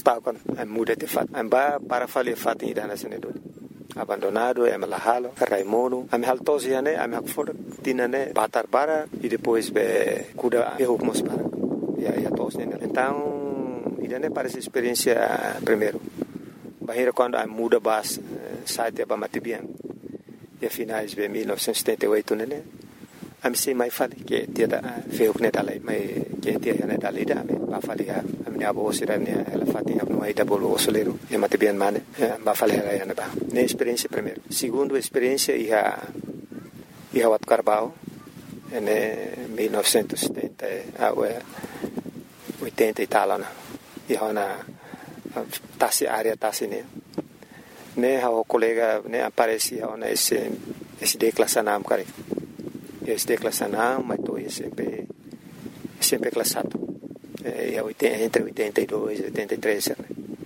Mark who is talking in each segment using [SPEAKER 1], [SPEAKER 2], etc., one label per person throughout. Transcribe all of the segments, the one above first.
[SPEAKER 1] está quando muda de fato amba para fazer fato ainda na cena do abandonado é malahalo Raimundo a me haltosi né a me hakfor tina né batar para e depois be cuida eu como para e a tos né então ainda né parece experiência primeiro bahira quando a muda bas site para Matibian e finais de 1978 né a me sei mais fale que dia da feu né dalai mai que dia né dalai da me ba fale a minha avó sira né ela fatinha no aí da bolo osoleiro e Matibian mane ba fale ela ya ba né experiência primeiro segundo experiência ia wat Carbau né 1970 80 e tal na ia na tasi área tasi né o colega né aparecia na esse declassanam cara esse declassanam mas tô sempre classado entre 82 e 83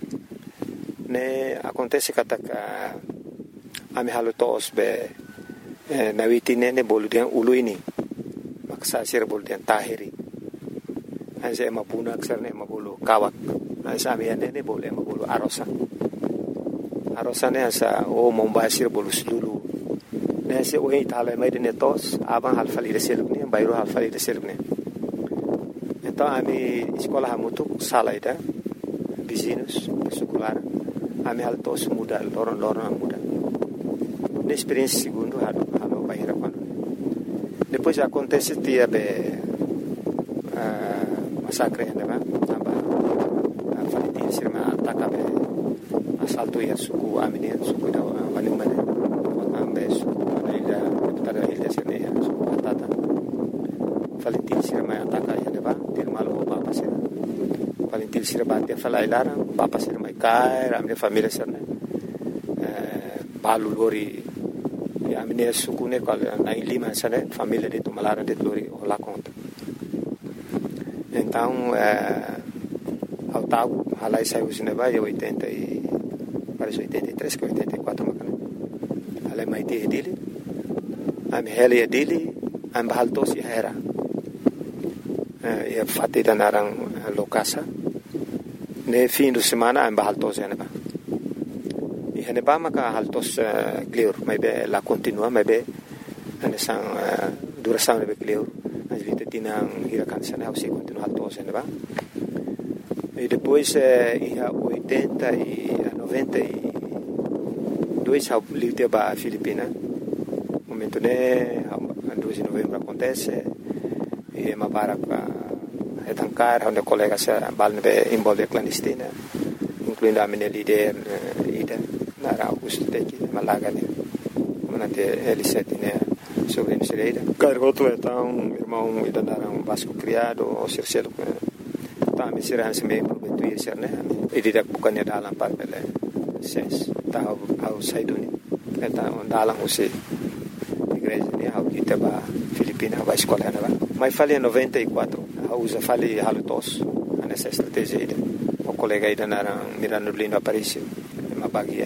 [SPEAKER 1] né acontece que a me halutos be na witine ne boludian uluini maksa sir boludian tahiri ase mapuna aksar ne mabulu kawak asa me ne bolu mabulu arosa ne asa o mombasir bolu sululu ne se o itala mai de netos aban halfali de selune bayro halfali de selune então a mi escola muito sala ida vizinhos secular a mi altos muda loron muda na experiência segundo halo bayra quando depois acontece dia be massacre né aba falitin sirma ataca be assalto ia suku amine suku da manumane ambe suku ida tada ilha sirne suku patata falitin sirma ataca ia deba ter malo papa sir falitin sirma dia fala ilara papa sirma kai amne família sirne balu lori a minha sucune qual na Lima sane família de Tumalara de Lori o la conta então ao tal halai saiu cinema em 80 e parece 83 que 84 macana halai mai dele a me hele dele am balto si era e fatida narang lokasa ne fim de semana am balto si aneba hene ba maka haltos clear mai be la continua mai be ane sang duração be clear as vita tinang hirakan sana se continua haltos hene ba e depois ia 80 e 92 ao livre ba Filipina momento né 2 de novembro acontece e mabara é tancar onde colega se balne be envolve clandestina incluindo a minha líder Nara Augusto Teki Malaga né manate L7 né sobre Nicereira cargoto então irmão e dandaram Vasco criado o Circelo tá me será se meio prometuir ser né e didak bukannya dalam par bele ses tá ao saiduni então dalam você igreja né ao kita ba Filipina vai escola né ba mas falei 94 usa falei halutos nessa estratégia o colega aí dandaram mirando lindo apareceu mabagia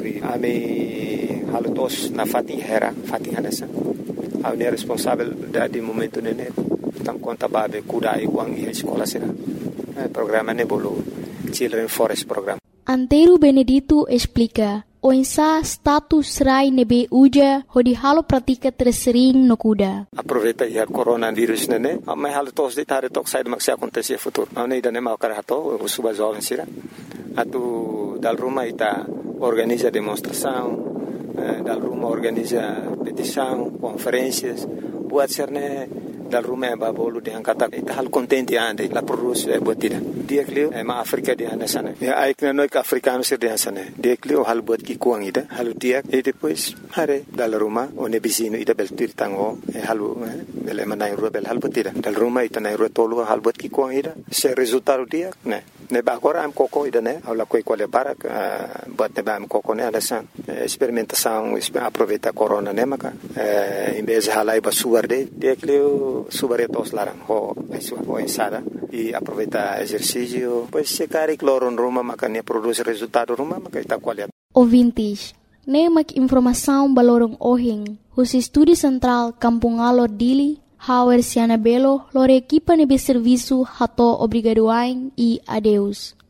[SPEAKER 1] ami halutos na Fatihera Fatihanesa a unir responsável de momento nene tam conta babe kuda iguang e escola será programa nebolo Children Forest Program.
[SPEAKER 2] Antero Benedito explica o insa status rai nebe uja hodi halo pratika tersering no kuda.
[SPEAKER 1] Aproveita ya coronavirus nene amma halutos de tare tok side maksi acontece futuro ani dane mau karato suba jovem sira atu dal rumah ita organiza demonstração dal rumah organiza petição conferências buat serne dal rumah babolu de angkata ita hal contente ande la produce botida dia klio ma Afrika de anda sana ya aikna no ka africano sir de sana dia klio hal bot ki kuang ida hal dia e depois hare dal rumah one bisino ida beltir tango halu bele manai rubel hal botida dal rumah ita nai rotolo hal bot ki kuang ida se resultado dia ne ba agora am coco ida ne ala coi quale barak bot ne ba am coco ne ala san experimentação aproveita corona ne maka em vez halai ba suarde dia klio subaretos larang ho ensada e aproveita exercício pois se cari cloro no Roma maka ne produz resultado Roma maka ita qualidade
[SPEAKER 2] ouvintes ne mak informação balorong ohing os estúdio central Kampung Alor Dili Hauer Siana Belo lore equipa nebe serviço hato obrigadoain e adeus